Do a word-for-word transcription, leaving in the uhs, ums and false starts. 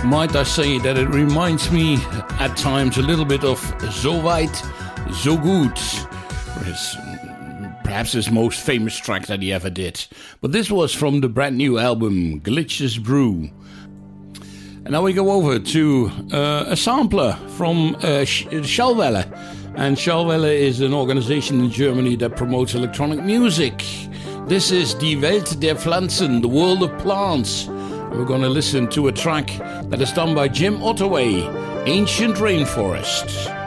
Might I say that it reminds me at times a little bit of So Weit, So Gut, his, perhaps his most famous track that he ever did. But this was from the brand new album Glitches Brew. And now we go over to uh, a sampler from uh, Schallwelle. And Schallwelle is an organization in Germany that promotes electronic music. This is Die Welt der Pflanzen, the world of plants. We're going to listen to a track that is done by Jim Ottaway, Ancient Rainforest.